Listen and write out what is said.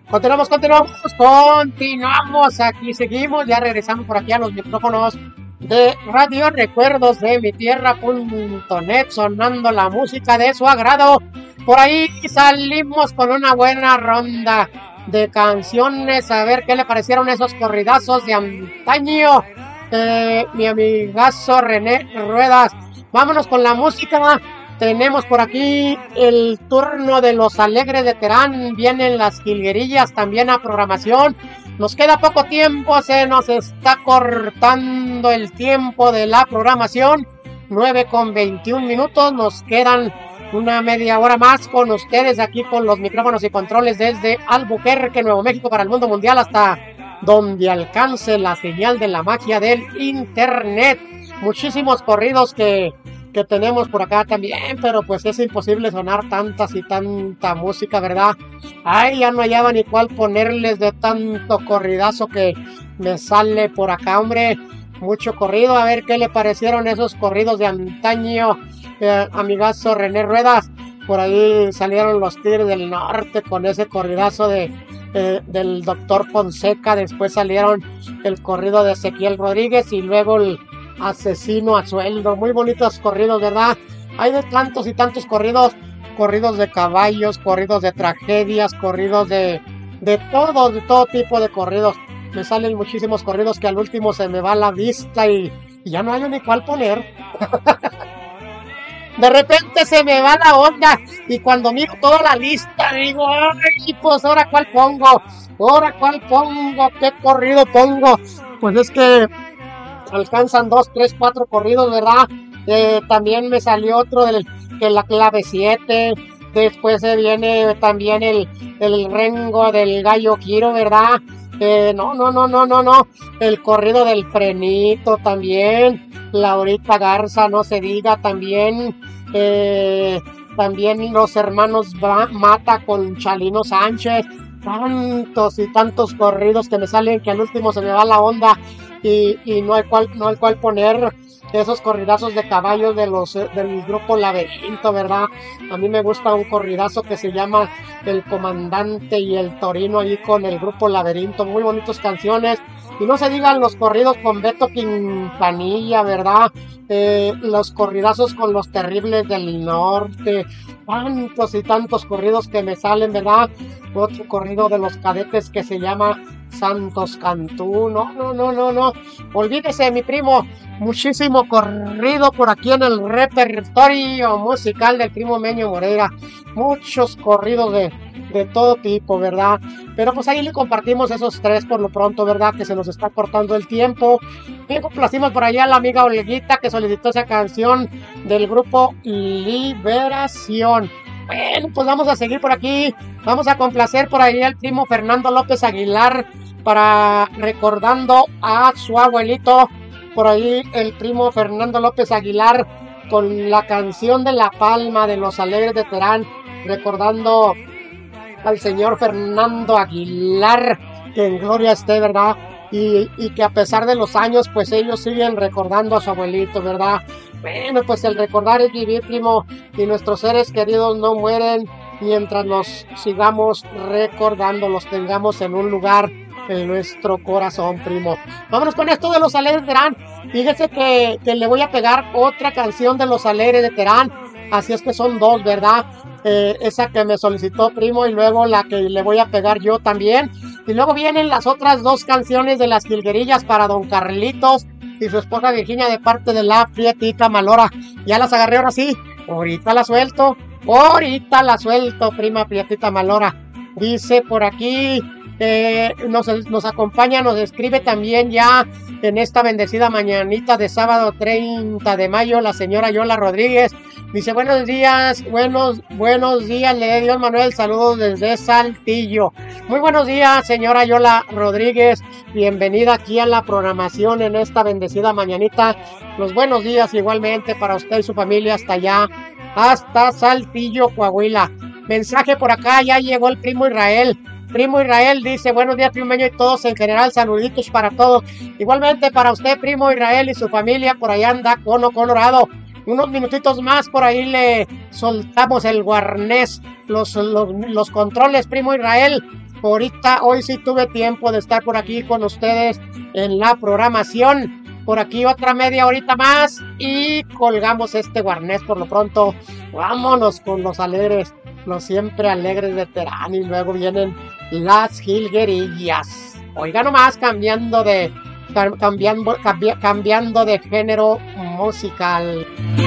Continuamos, aquí seguimos, ya regresamos por aquí a los micrófonos de Radio Recuerdos de mi tierra.net, sonando la música de su agrado. Por ahí salimos con una buena ronda de canciones, a ver qué le parecieron esos corridazos de antaño, mi amigazo René Ruedas. Vámonos con la música. Tenemos por aquí el turno de los Alegres de Terán, vienen las jilguerillas también a programación. Nos queda poco tiempo, se nos está cortando el tiempo de la programación, 9:21, nos quedan una media hora más con ustedes aquí con los micrófonos y controles desde Albuquerque, Nuevo México, para el mundo mundial, hasta donde alcance la señal de la magia del internet. Muchísimos corridos que tenemos por acá también, pero pues es imposible sonar tantas y tanta música, ¿verdad? Ay, ya no hallaba ni cuál ponerles de tanto corridazo que me sale por acá, hombre. Mucho corrido, a ver qué le parecieron esos corridos de antaño, amigazo René Ruedas. Por ahí salieron los Tigres del Norte con ese corridazo del Doctor Fonseca, después salieron el corrido de Ezequiel Rodríguez y luego el Asesino a Sueldo. Muy bonitos corridos, ¿verdad? Hay de tantos y tantos corridos de caballos, corridos de tragedias, corridos de todo tipo de corridos. Me salen muchísimos corridos que al último se me va la vista y ya no hay ni cuál poner. De repente se me va la onda y cuando miro toda la lista digo, ay, pues ahora cuál pongo, qué corrido pongo. Pues es que alcanzan 2, 3, 4 corridos, ¿verdad? También me salió otro de la clave 7. Después se viene también el rengo del gallo Quiro, ¿verdad? No. El corrido del Frenito también. Laurita Garza, no se diga, también. También los hermanos Mata con Chalino Sánchez. Tantos y tantos corridos que me salen que al último se me va la onda. Y no hay cual poner esos corridazos de caballos del grupo Laberinto, ¿verdad? A mí me gusta un corridazo que se llama El Comandante y el Torino, ahí con el grupo Laberinto, muy bonitas canciones. Y no se digan los corridos con Beto Quintanilla, ¿verdad? Los corridazos con los Terribles del Norte, tantos y tantos corridos que me salen, ¿verdad? Otro corrido de los Cadetes que se llama Santos Cantú. No. Olvídese, mi primo, muchísimo corrido por aquí en el repertorio musical del primo Meño Moreira. Muchos corridos de todo tipo, ¿verdad? Pero pues ahí le compartimos esos 3 por lo pronto, ¿verdad? Que se nos está cortando el tiempo. Bien, complacimos por allá a la amiga Olguita que solicitó esa canción del grupo Liberación. Bueno, pues vamos a seguir por aquí. Vamos a complacer por ahí al primo Fernando López Aguilar para recordando a su abuelito. Por ahí el primo Fernando López Aguilar con la canción de La Palma de los Alegres de Terán, recordando al señor Fernando Aguilar, que en gloria esté, ¿verdad? Y que a pesar de los años, pues ellos siguen recordando a su abuelito, ¿verdad? Bueno, pues el recordar es vivir, primo, y nuestros seres queridos no mueren mientras nos sigamos recordando, los tengamos en un lugar en nuestro corazón, primo. Vámonos con esto de los Alegres de Terán. Fíjese que le voy a pegar otra canción de los Alegres de Terán, así es que son 2, ¿verdad? Esa que me solicitó primo y luego la que le voy a pegar yo también. Y luego vienen las otras 2 canciones de las jilguerillas para don Carlitos y su esposa Virginia de parte de la Prietita Malora. Ya las agarré ahora sí. Ahorita la suelto, prima Prietita Malora. Dice por aquí, nos acompaña, nos escribe también ya en esta bendecida mañanita de sábado 30 de mayo la señora Yola Rodríguez. Dice, buenos días, le dé Dios Manuel, saludos desde Saltillo. Muy buenos días, señora Yola Rodríguez, bienvenida aquí a la programación en esta bendecida mañanita. Los buenos días igualmente para usted y su familia hasta allá, hasta Saltillo, Coahuila. Mensaje por acá, ya llegó el primo Israel. Primo Israel dice, buenos días, primo Meño y todos en general, saluditos para todos. Igualmente para usted, primo Israel y su familia, por allá anda Cono, Colorado. Unos minutitos más, por ahí le soltamos el guarnés, los controles, primo Israel. hoy sí tuve tiempo de estar por aquí con ustedes en la programación. Por aquí otra media horita más y colgamos este guarnés por lo pronto. Vámonos con los alegres, los siempre alegres de Terán, y luego vienen las jilguerillas. Oiga nomás, cambiando de género musical.